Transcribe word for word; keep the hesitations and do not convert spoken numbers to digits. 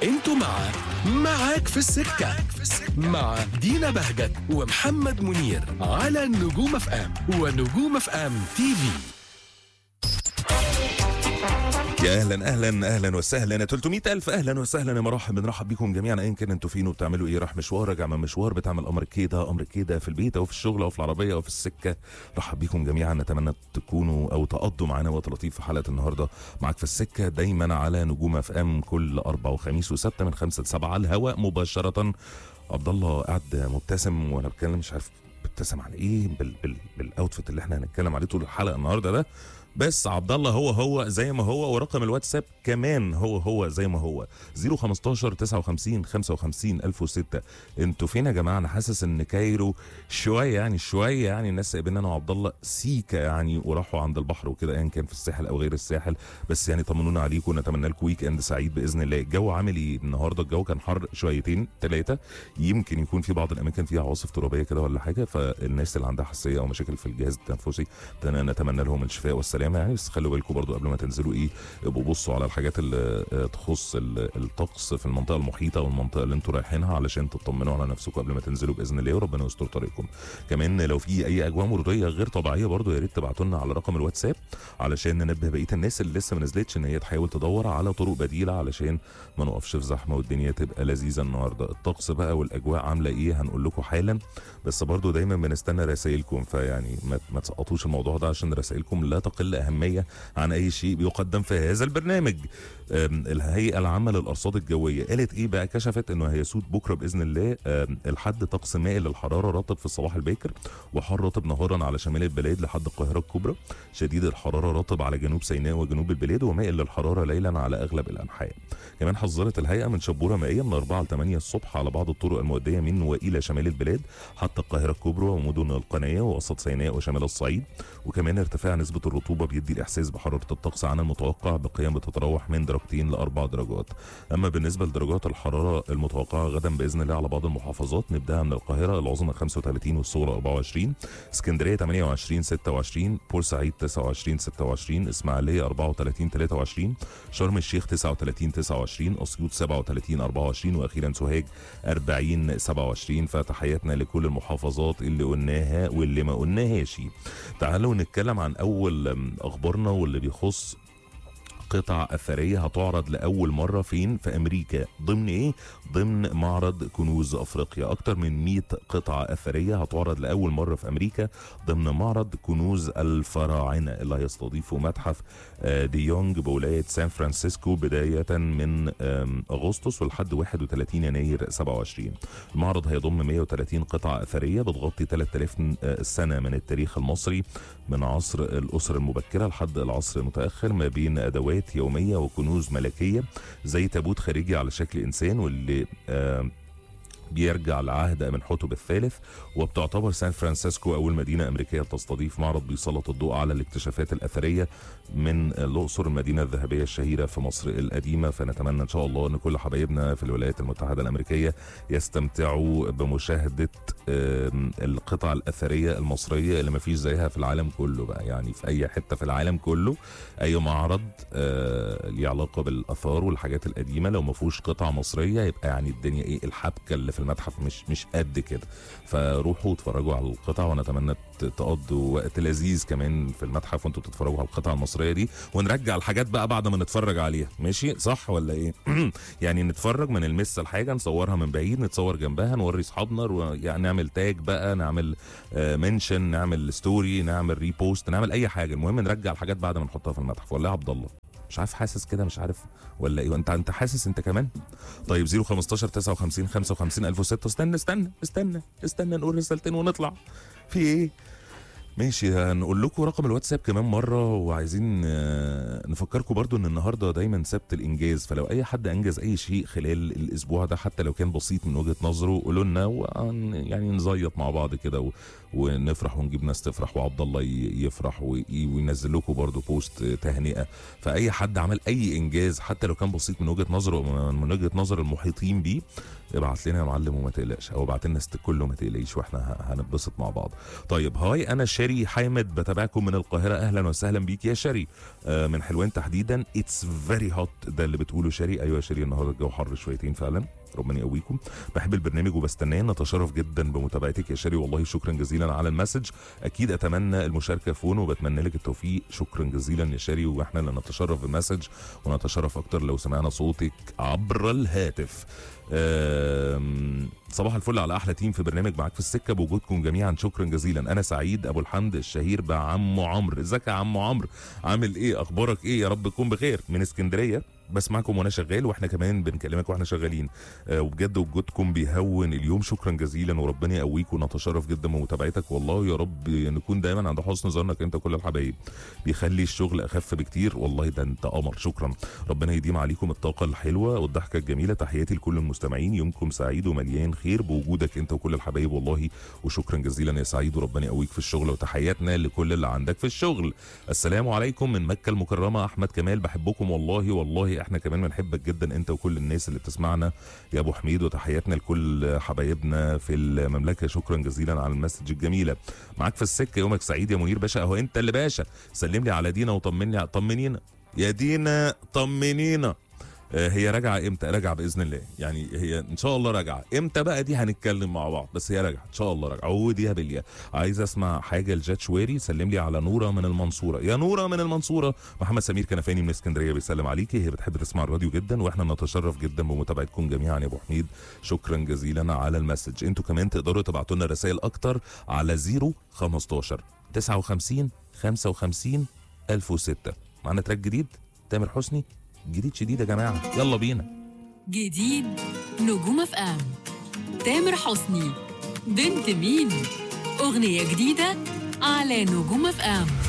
انتوا مع معاك في السكة مع دينا بهجت ومحمد منير على نجوم اف ام ونجوم اف ام تي في. يا اهلا اهلا اهلا وسهلا ثلاثمية الف اهلا وسهلا يا مرحب بنرحب بيكم جميعا ايا كان انتوا فين وبتعملوا ايه. راح مشوار، راجع من مشوار، بتعمل امر كده امر كده في البيت او في الشغل او في العربيه او في السكه، رحب بيكم جميعا. نتمنى تكونوا او تقضوا معانا وقت لطيف في حلقه النهارده معاك في السكه، دايما على نجوم اف ام كل اربع وخميس وسبت من خمسة لسبعة على الهواء مباشره. عبد الله قاعد مبتسم وانا بتكلم، مش عارف بتبتسم على ايه بال بال بالاوتفيت اللي احنا هنتكلم عليه طول الحلقه النهارده ده. بس عبد الله هو هو زي ما هو، ورقم الواتساب كمان هو هو زي ما هو صفر خمستاشر تسعة وخمسين خمسة وخمسين ألف وستة. انتوا فين يا جماعه؟ انا حاسس ان كايرو شويه يعني شويه يعني الناس سايبين انا وعبد الله سيكا يعني وراحوا عند البحر وكده، ايا كان في الساحل او غير الساحل. بس يعني طمنونا عليكم ونتمنى لكم ويك اند سعيد باذن الله. الجو عامل ايه النهارده؟ الجو كان حر شويتين ثلاثه، يمكن يكون في بعض الاماكن فيها عواصف ترابيه كده ولا حاجه، فالناس اللي عندها حساسيه او مشاكل في الجهاز التنفسي نتمنى لهم الشفاء والسلامه يعني. بس خلوا بالكم برضو قبل ما تنزلوا ايه، ابقوا بصوا على الحاجات اللي تخص الطقس في المنطقه المحيطه والمنطقه اللي انتوا رايحينها علشان تطمنوا على نفسكم قبل ما تنزلوا باذن الله، وربنا يستر طريقكم. كمان لو في اي اجواء مرضيه غير طبيعيه برضو يا ريت تبعتوا لنا على رقم الواتساب علشان ننبه بقيه الناس اللي لسه ما نزلتش ان هي تحاول تدور على طرق بديله علشان ما نقفش في زحمه والدنيا تبقى لذيذه النهارده. الطقس بقى والاجواء عامله ايه هنقول لكم حالا، بس برضو دايما بنستنى رسائلكم، فيعني ما, ما تسقطوش الموضوع ده عشان رسائلكم لا تقل اهميه عن اي شيء بيقدم في هذا البرنامج. الهيئه العامه للارصاد الجويه قالت ايه بقى؟ كشفت انه هيسود بكره باذن الله الحد طقس مائل للحراره، رطب في الصباح الباكر وحار رطب نهارا على شمال البلاد لحد القاهره الكبرى، شديد الحراره رطب على جنوب سيناء وجنوب البلاد، ومائل للحراره ليلا على اغلب الانحاء. كمان حذرت الهيئه من شبوره مائيه من أربعة ل ثمانية الصبح على بعض الطرق المؤديه من والى شمال البلاد حتى القاهره الكبرى ومدن القناه ووسط سيناء وشمال الصعيد. وكمان ارتفاع نسبه الرطوبه بيدي الاحساس بحراره الطقس عن المتوقع بقيم بتتراوح من درجتين لاربع درجات. اما بالنسبه لدرجات الحراره المتوقعه غدا باذن الله على بعض المحافظات، نبداها من القاهره العظمى خمسة وثلاثين والصغرى أربعة وعشرين، اسكندريه ثمانية وعشرين ستة وعشرين، بورسعيد تسعة وعشرين ستة وعشرين، اسماعيليه أربعة وثلاثين ثلاثة وعشرين، شرم الشيخ تسعة وثلاثين تسعة وعشرين، اسيوط سبعة وثلاثين أربعة وعشرين، واخيرا سوهاج أربعين سبعة وعشرين. فتحياتنا لكل المحافظات اللي قلناها واللي ما قلناهاش. تعالوا نتكلم عن اول اخبارنا واللي بيخص قطع أثرية هتعرض لأول مرة فين؟ في أمريكا. ضمن إيه؟ ضمن معرض كنوز أفريقيا. أكتر من مئة قطعة أثرية هتعرض لأول مرة في أمريكا ضمن معرض كنوز الفراعنة اللي هيستضيفه متحف ديونج بولاية سان فرانسيسكو بداية من أغسطس ولحد واحد وثلاثين يناير سبعة وعشرين. المعرض هيضم مئة وثلاثين قطعة أثرية بتغطي ثلاثة آلاف سنة من التاريخ المصري من عصر الأسر المبكرة لحد العصر المتأخر، ما بين أدوات يومية وكنوز ملكية زي تابوت خارجي على شكل إنسان واللي آه بيرجع لعهد أمنحتب الثالث. وبتعتبر سان فرانسيسكو أول مدينة أمريكية تستضيف معرض بيسلط الضوء على الاكتشافات الأثرية من الأقصر المدينة الذهبية الشهيرة في مصر القديمة. فنتمنى إن شاء الله أن كل حبايبنا في الولايات المتحدة الأمريكية يستمتعوا بمشاهدة القطع الأثرية المصرية اللي ما فيش زيها في العالم كله بقى، يعني في أي حتة في العالم كله أي معرض ليه علاقة بالآثار والحاجات القديمة لو ما فيهوش قطع مصرية يبقى يعني الدنيا إيه، الحبكة اللي في المتحف مش مش قد كده. فروحوا اتفرجوا على القطع ونتمنى تقضوا وقت لذيذ كمان في المتحف وانتوا بتتفرجوا على القطع المصريه دي، ونرجع الحاجات بقى بعد ما نتفرج عليها. ماشي صح ولا ايه؟ يعني نتفرج ما نلمسش الحاجه، نصورها من بعيد، نتصور جنبها، نوري اصحابنا، يعني نعمل تاج بقى، نعمل آه منشن، نعمل ستوري، نعمل ريبوست، نعمل اي حاجه، المهم نرجع الحاجات بعد ما نحطها في المتحف. ولا يا عبد الله مش عارف، حاسس كده مش عارف ولا ايه؟ انت انت حاسس انت كمان؟ طيب صفر خمستاشر تسعة وخمسين خمسة وخمسين ألف وستة. استنى استنى استنى استنى نقول رسالتين ونطلع. في ايه؟ ماشي، هنقول لكم رقم الواتساب كمان مرة، وعايزين نفكركم برضو ان النهاردة دايما سبت الانجاز، فلو اي حد انجز اي شيء خلال الاسبوع ده حتى لو كان بسيط من وجهة نظره قولوا لنا، يعني نزيط مع بعض كده ونفرح ونجيب ناس تفرح وعبد الله يفرح وينزل لكم برضو بوست تهنئة. فاي حد عمل اي انجاز حتى لو كان بسيط من وجهة نظره من وجهة نظر المحيطين بيه ابعت لنا يا معلم وما تقلقش، او ابعت لنا ست كله ما تقلقيش واحنا هنتبسط مع بعض. طيب هاي انا شاري شاري حامد بتابعكم من القاهره، اهلا وسهلا بيك يا شاري. آه من حلوان تحديدا. اتس فيري هوت ده اللي بتقوله شاري. ايوه يا شاري النهارده الجو حر شويتين فعلا، ربنا يقويكم. بحب البرنامج وبستناه، نتشرف جدا بمتابعتك يا شاري، والله شكرا جزيلا على المسج. اكيد اتمنى المشاركه فون وبتمنى لك التوفيق. شكرا جزيلا يا شاري، واحنا اللي نتشرف بالمسج ونتشرف اكتر لو سمعنا صوتك عبر الهاتف. صباح الفل على احلى تيم في برنامج معاك في السكه بوجودكم جميعا، شكرا جزيلا. انا سعيد ابو الحمد الشهير بعمو عمرو. ازيك يا عمو عمرو، عامل ايه، اخبارك ايه؟ يا رب تكون بخير. من اسكندريه بسمعكم وانا شغال، واحنا كمان بنكلمك واحنا شغالين. أه وبجد وجودكم بيهون اليوم، شكرا جزيلا وربنا يقويك، ونتشرف جدا بمتابعتك. والله يا رب نكون دايما عند حسن ظنك انت كل الحبايب، بيخلي الشغل اخف بكتير. والله ده انت قمر، شكرا. ربنا يديم عليكم الطاقه الحلوه والضحكه الجميله. تحياتي لكل المستمعين، يومكم سعيد ومليان خير بوجودك انت وكل الحبايب والله، وشكرا جزيلا يا سعيد، وربنا يقويك في الشغل. وتحياتنا لكل اللي عندك في الشغل. السلام عليكم من مكه المكرمه، احمد كمال. بحبكم والله والله احنا كمان بنحبك جدا انت وكل الناس اللي بتسمعنا يا ابو حميد. وتحياتنا لكل حبايبنا في المملكه، شكرا جزيلا على المسج الجميله. معاك في السكه، يومك سعيد يا منير باشا. اهو انت اللي باشا. سلم لي على دينا وطمني، طمنينا يا دينا، طمنينا. هي راجعه امتى؟ راجعه باذن الله، يعني هي ان شاء الله راجعه امتى بقى دي هنتكلم مع بعض، بس هي راجعه ان شاء الله راجعه. عوديها بالله. عايز اسمع حاجه لجات شواري. سلم لي على نوره من المنصوره. يا نوره من المنصوره. محمد سمير كنفاني من اسكندريه بيسلم عليكي، هي بتحب تسمع الراديو جدا، واحنا نتشرف جدا بمتابعتكم جميعا يا ابو حميد، شكرا جزيلا على المسج. انتوا كمان تقدروا تبعتوا لنا رسائل اكتر على صفر خمستاشر تسعة وخمسين خمسة وخمسين ألف وستة. معانا تراك جديد تامر حسني، جديد شديد يا جماعة، يلا بينا. جديد نجوم اف ام، تامر حسني، بنت مين، أغنية جديدة على نجوم اف ام.